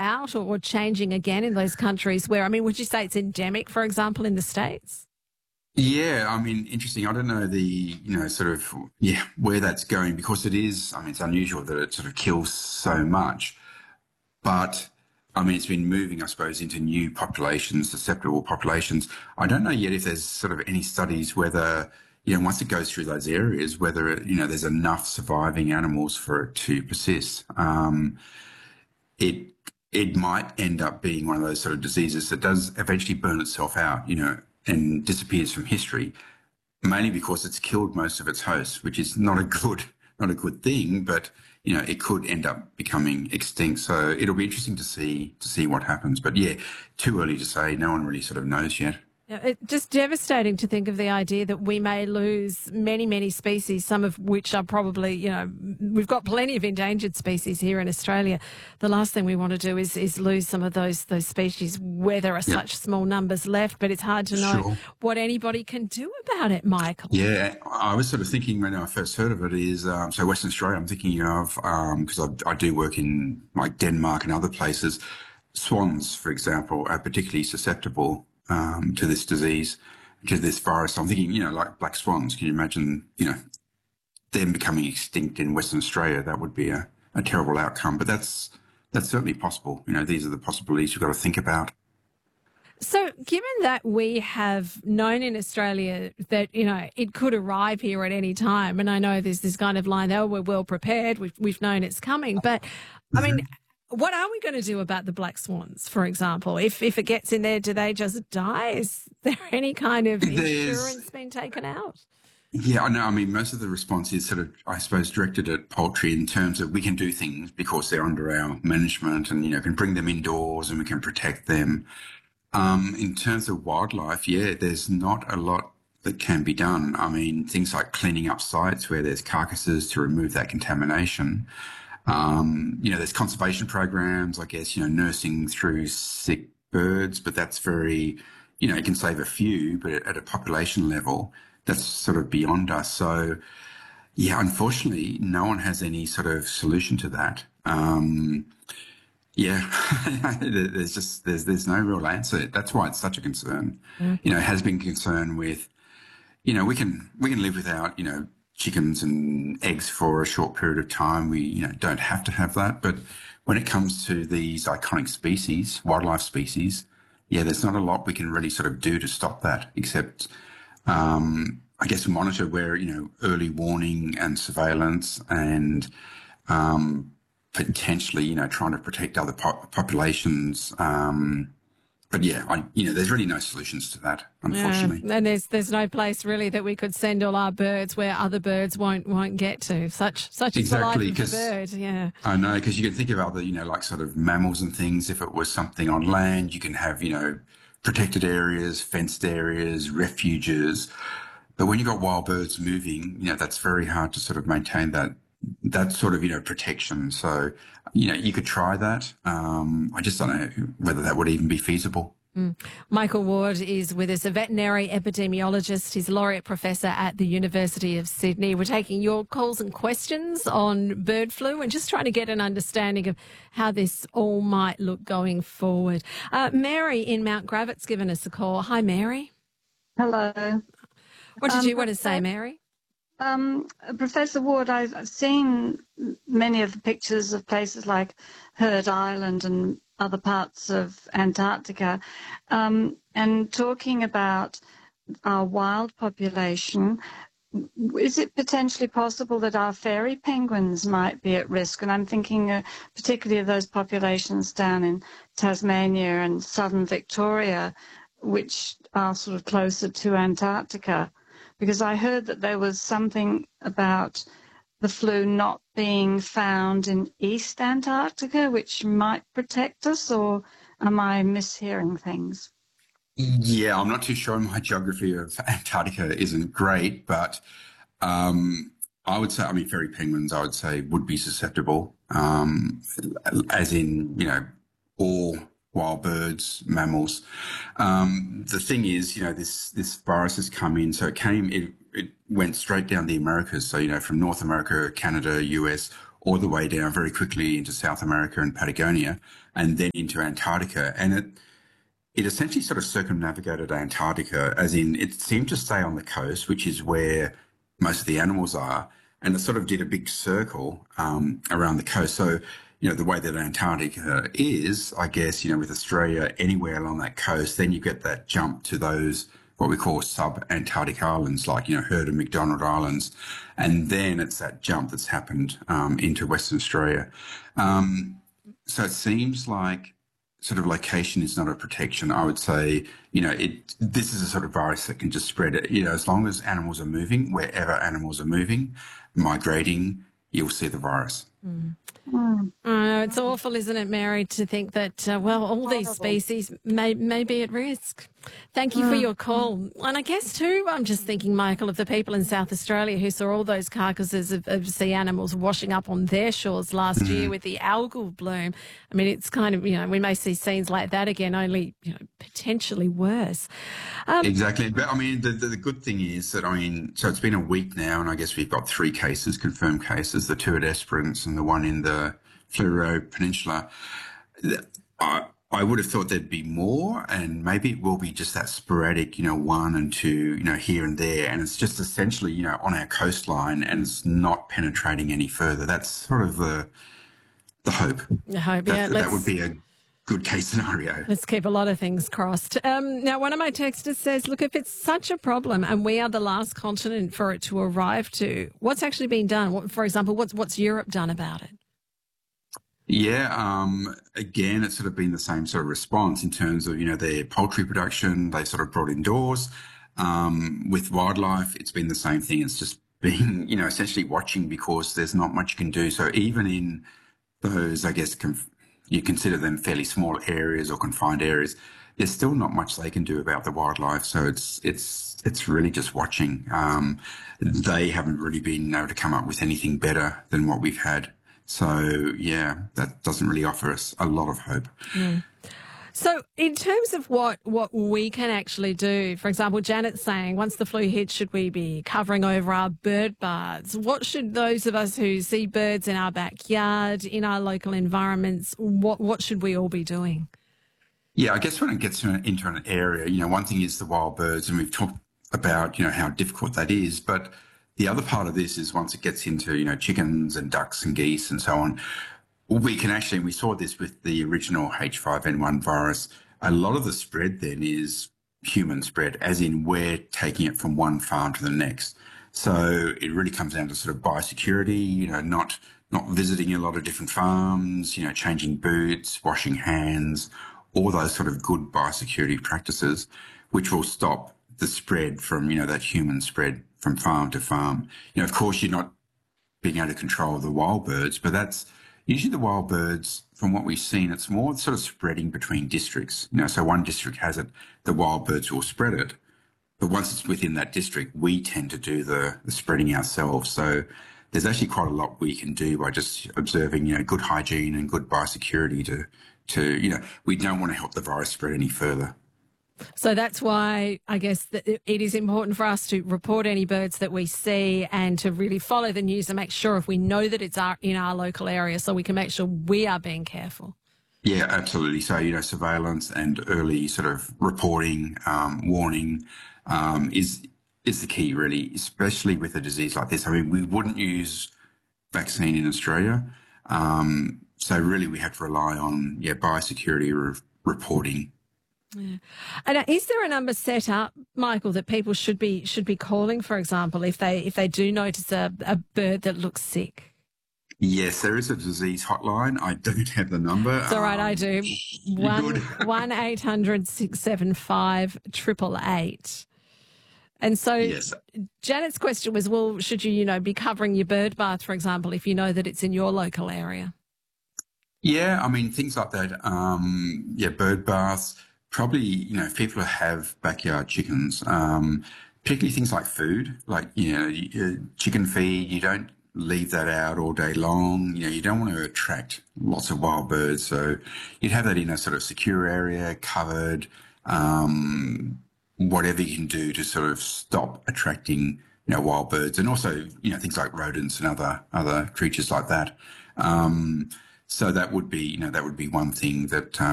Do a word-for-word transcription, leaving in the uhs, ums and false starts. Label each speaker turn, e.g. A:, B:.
A: out or, or changing again in those countries where, I mean, would you say it's endemic, for example, in the States?
B: Yeah, I mean, interesting. I don't know the, you know, sort of, yeah, where that's going because it is, I mean, it's unusual that it sort of kills so much. But I mean, it's been moving, I suppose, into new populations, susceptible populations. I don't know yet if there's sort of any studies whether, you know, once it goes through those areas, whether, it, you know, there's enough surviving animals for it to persist. Um, it it might end up being one of those sort of diseases that does eventually burn itself out, you know, and disappears from history, mainly because it's killed most of its hosts, which is not a good not a good thing, but you know, it could end up becoming extinct. So it'll be interesting to see to see what happens. But yeah, too early to say. No one really sort of knows yet.
A: Yeah, it's just devastating to think of the idea that we may lose many, many species, some of which are probably, you know, we've got plenty of endangered species here in Australia. The last thing we want to do is, is lose some of those those species where there are
B: Yeah.
A: such small numbers left, but it's hard to know
B: Sure.
A: what anybody can do about it, Michael.
B: Yeah, I was sort of thinking when I first heard of it is, um, so Western Australia, I'm thinking of, because I, I do work in like Denmark and other places, swans, for example, are particularly susceptible um, to this disease, to this virus. I'm thinking, you know, like black swans. Can you imagine, you know, them becoming extinct in Western Australia? That would be a, a terrible outcome, but that's that's certainly possible. You know, these are the possibilities you've got to think about.
A: So given that we have known in Australia that, you know, it could arrive here at any time, and I know there's this kind of line, oh, we're well prepared, we've, we've known it's coming, but I mean, what are we going to do about the black swans, for example? If if it gets in there, do they just die? Is there any kind of
B: There's,
A: insurance being taken out?
B: yeah, I know. I mean, most of the response is sort of, I suppose, directed at poultry in terms of we can do things because they're under our management and, you know, can bring them indoors and we can protect them. Um, in terms of wildlife, yeah, there's not a lot that can be done. I mean, things like cleaning up sites where there's carcasses to remove that contamination. Um, you know, there's conservation programs, I guess, you know, nursing through sick birds, but that's very, you know, it can save a few, but at a population level, that's sort of beyond us. So, yeah, unfortunately, no one has any sort of solution to that. Um, yeah, there's just there's there's no real answer. That's why it's such a concern.
A: Mm.
B: You know, it has been concern with, you know, we can we can live without, you know, chickens and eggs for a short period of time. We, you know, don't have to have that. But when it comes to these iconic species, wildlife species, yeah, there's not a lot we can really sort of do to stop that, except, um, I guess, monitor where, you know, early warning and surveillance and um, potentially, you know, trying to protect other po- populations. Um, But yeah, I, you know, there's really no solutions to that, unfortunately.
A: Yeah, and there's there's no place really that we could send all our birds where other birds won't won't get to. Such such is
B: Exactly,
A: the life of
B: 'cause
A: the bird. Yeah,
B: I know, because you can think of other, you know, like sort of mammals and things. If it was something on land, you can have, you know, protected areas, fenced areas, refuges. But when you've got wild birds moving, you know, that's very hard to sort of maintain that that sort of, you know, protection. So, you know, you could try that. Um, I just don't know whether that would even be feasible.
A: Mm. Michael Ward is with us, a veterinary epidemiologist. He's laureate professor at the University of Sydney. We're taking your calls and questions on bird flu and just trying to get an understanding of how this all might look going forward. Uh, Mary in Mount Gravitt's given us a call. Hi, Mary.
C: Hello.
A: What did
C: Um,
A: you want to say, Mary?
C: Um, Professor Ward, I've seen many of the pictures of places like Heard Island and other parts of Antarctica, um, and talking about our wild population, is it potentially possible that our fairy penguins might be at risk? And I'm thinking uh, particularly of those populations down in Tasmania and southern Victoria, which are sort of closer to Antarctica. Because I heard that there was something about the flu not being found in East Antarctica, which might protect us, or am I mishearing things?
B: Yeah, I'm not too sure. My geography of Antarctica isn't great, but um, I would say, I mean, fairy penguins, I would say, would be susceptible, um, as in, you know, all wild birds, mammals. Um, the thing is, you know, this this virus has come in, so it came, it, it went straight down the Americas. So, you know, from North America, Canada, U S, all the way down very quickly into South America and Patagonia. and then into Antarctica. And it, it essentially sort of circumnavigated Antarctica, as in it seemed to stay on the coast, which is where most of the animals are. And it sort of did a big circle um, around the coast. So, you know, the way that Antarctica is, I guess, you know, with Australia, anywhere along that coast, then you get that jump to those, what we call sub-Antarctic islands, like, you know, Heard and McDonald Islands. And then it's that jump that's happened um, into Western Australia. Um, so it seems like sort of location is not a protection. I would say, you know, it, this is a sort of virus that can just spread it, you know, as long as animals are moving, wherever animals are moving, migrating, you'll see the virus.
A: Mm. Mm. Oh, it's awful, isn't it, Mary, to think that, uh, well, all these species may, may be at risk. Thank you mm. for your call. And I guess, too, I'm just thinking, Michael, of the people in South Australia who saw all those carcasses of, of sea animals washing up on their shores last mm. year with the algal bloom. I mean, it's kind of, you know, we may see scenes like that again, only, you know, potentially worse.
B: Um, exactly. But, I mean, the, the, the good thing is that, I mean, so it's been a week now, and I guess we've got three cases, confirmed cases, the two at Esperance and the one in the Fleurieu Peninsula. I, I would have thought there'd be more, and maybe it will be just that sporadic, you know, one and two, you know, here and there. And it's just essentially, you know, on our coastline, and it's not penetrating any further. That's sort of the, the hope.
A: The hope,
B: that,
A: yeah.
B: That would be a good case scenario.
A: Let's keep a lot of things crossed. Um, now, one of my texters says, look, if it's such a problem and we are the last continent for it to arrive to, what's actually been done? What, for example, what's what's Europe done about it?
B: Yeah, um, again, it's sort of been the same sort of response in terms of, you know, their poultry production, they sort of brought indoors. Um, with wildlife, it's been the same thing. It's just been, you know, essentially watching, because there's not much you can do. So even in those, I guess, conf- you consider them fairly small areas or confined areas, there's still not much they can do about the wildlife. So it's it's it's really just watching. Um, they haven't really been able to come up with anything better than what we've had. So, yeah, that doesn't really offer us a lot of hope.
A: Mm. So in terms of what, what we can actually do, for example, Janet's saying once the flu hits, should we be covering over our bird baths? What should those of us who see birds in our backyard, in our local environments, what, what should we all be doing?
B: Yeah, I guess when it gets into an area, you know, one thing is the wild birds, and we've talked about, you know, how difficult that is, but the other part of this is once it gets into, you know, chickens and ducks and geese and so on, we can actually, and we saw this with the original H five N one virus, a lot of the spread then is human spread, as in we're taking it from one farm to the next. So it really comes down to sort of biosecurity, you know, not not visiting a lot of different farms, you know, changing boots, washing hands, all those sort of good biosecurity practices, which will stop the spread from, you know, that human spread from farm to farm. You know, of course, you're not being able to control the wild birds, but that's usually the wild birds, from what we've seen, it's more sort of spreading between districts. You know, so one district has it, the wild birds will spread it. But once it's within that district, we tend to do the, the spreading ourselves. So there's actually quite a lot we can do by just observing, you know, good hygiene and good biosecurity to, to, you know, we don't want to help the virus spread any further.
A: So that's why I guess that it is important for us to report any birds that we see and to really follow the news and make sure if we know that it's our, in our local area, so we can make sure we are being careful.
B: Yeah, absolutely. So, you know, surveillance and early sort of reporting, um, warning um, is is the key, really, especially with a disease like this. I mean, we wouldn't use vaccine in Australia. Um, so really we have to rely on, yeah, biosecurity re- reporting.
A: Yeah. And is there a number set up, Michael, that people should be should be calling, for example, if they if they do notice a, a bird that looks sick?
B: Yes, there is a disease hotline. I don't have the number.
A: It's all right, um, I do. One one eight hundred six seven five triple eight. And so
B: yes.
A: Janet's question was, well, should you, you know, be covering your bird bath, for example, if you know that it's in your local area?
B: Yeah, I mean, things like that. Um, yeah, bird baths. Probably, you know, if people have backyard chickens, um, particularly things like food, like, you know, chicken feed, you don't leave that out all day long. You know, you don't want to attract lots of wild birds. So you'd have that in a sort of secure area, covered, um, whatever you can do to sort of stop attracting, you know, wild birds, and also, you know, things like rodents and other, other creatures like that. Um, So that would be, you know, that would be one thing that